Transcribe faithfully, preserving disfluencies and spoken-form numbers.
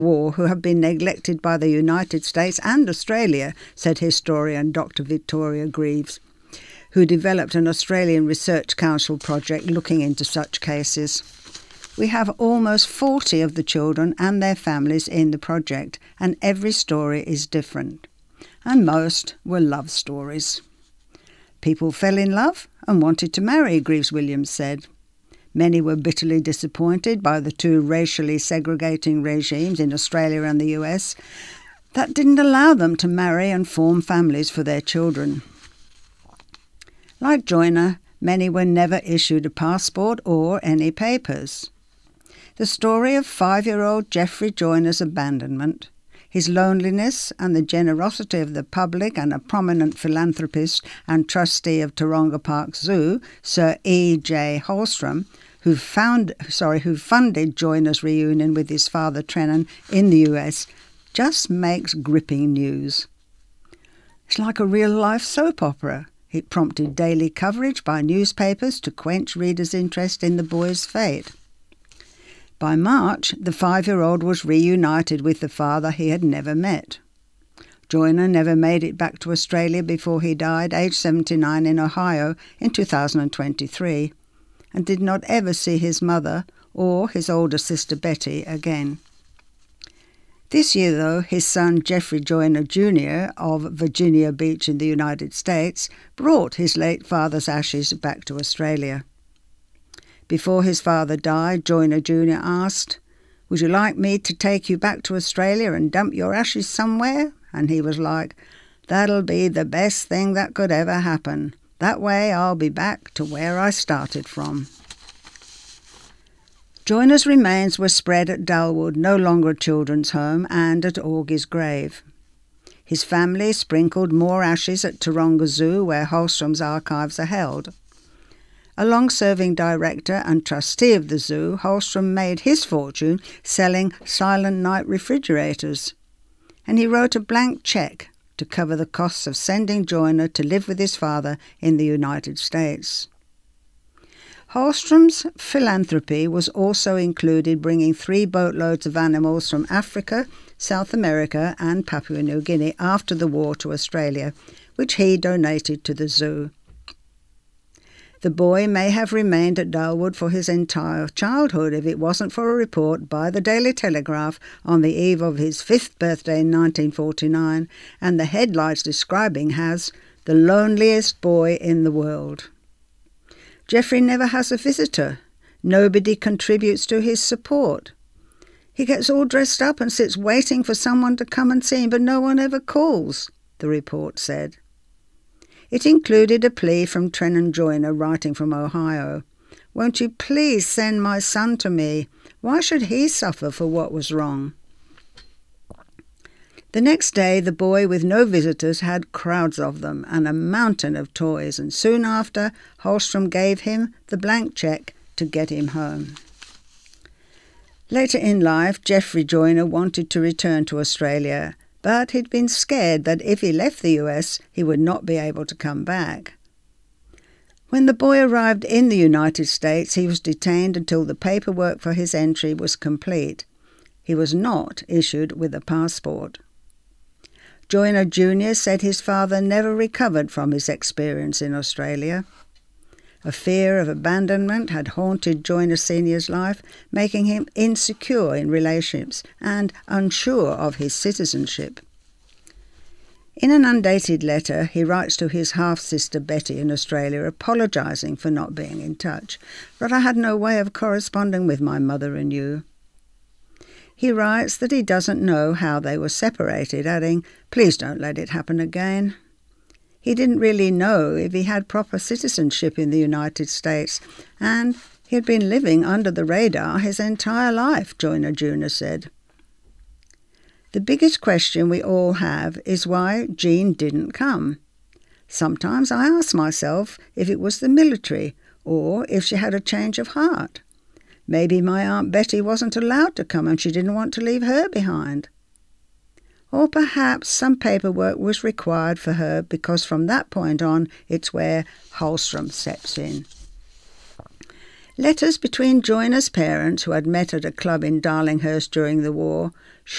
war who have been neglected by the United States and Australia, said historian Doctor Victoria Greaves, who developed an Australian Research Council project looking into such cases. We have almost forty of the children and their families in the project, and every story is different. And most were love stories. People fell in love and wanted to marry, Greaves-Williams said. Many were bitterly disappointed by the two racially segregating regimes in Australia and the U S that didn't allow them to marry and form families for their children. Like Joyner, many were never issued a passport or any papers. The story of five-year-old Jeffrey Joyner's abandonment, his loneliness and the generosity of the public and a prominent philanthropist and trustee of Taronga Park Zoo, Sir E J Holstrom, who, found, sorry, who funded Joyner's reunion with his father Trennan in the U S, just makes gripping news. It's like a real-life soap opera. It prompted daily coverage by newspapers to quench readers' interest in the boy's fate. By March, the five-year-old was reunited with the father he had never met. Joyner never made it back to Australia before he died, aged seventy-nine, in Ohio in two thousand twenty-three, and did not ever see his mother or his older sister Betty again. This year, though, his son Jeffrey Joyner Junior of Virginia Beach in the United States brought his late father's ashes back to Australia. Before his father died, Joyner Junior asked, "Would you like me to take you back to Australia and dump your ashes somewhere?" And he was like, "That'll be the best thing that could ever happen. That way I'll be back to where I started from." Joyner's remains were spread at Dalwood, no longer a children's home, and at Augie's grave. His family sprinkled more ashes at Taronga Zoo, where Holstrom's archives are held. A long-serving director and trustee of the zoo, Holstrom made his fortune selling Silent Night refrigerators, and he wrote a blank cheque to cover the costs of sending Joyner to live with his father in the United States. Holstrom's philanthropy was also included bringing three boatloads of animals from Africa, South America and Papua New Guinea after the war to Australia, which he donated to the zoo. The boy may have remained at Dalwood for his entire childhood if it wasn't for a report by the Daily Telegraph on the eve of his fifth birthday in nineteen forty-nine, and the headlines describing as the loneliest boy in the world. Jeffrey never has a visitor. Nobody contributes to his support. He gets all dressed up and sits waiting for someone to come and see him, but no one ever calls, the report said. It included a plea from Trennan Joyner, writing from Ohio. "Won't you please send my son to me? Why should he suffer for what was wrong?" The next day, the boy with no visitors had crowds of them and a mountain of toys, and soon after, Holstrom gave him the blank cheque to get him home. Later in life, Jeffrey Joyner wanted to return to Australia, but he'd been scared that if he left the U S, he would not be able to come back. When the boy arrived in the United States, he was detained until the paperwork for his entry was complete. He was not issued with a passport. Joyner Junior said his father never recovered from his experience in Australia. A fear of abandonment had haunted Joyner Senior's life, making him insecure in relationships and unsure of his citizenship. In an undated letter, he writes to his half-sister Betty in Australia, apologising for not being in touch, "But I had no way of corresponding with my mother and you." He writes that he doesn't know how they were separated, adding, "Please don't let it happen again." He didn't really know if he had proper citizenship in the United States, and he had been living under the radar his entire life, Joyner Junior said. The biggest question we all have is why Jean didn't come. Sometimes I ask myself if it was the military or if she had a change of heart. Maybe my Aunt Betty wasn't allowed to come and she didn't want to leave her behind. Or perhaps some paperwork was required for her because from that point on it's where Holstrom steps in. Letters between joiners' parents who had met at a club in Darlinghurst during the war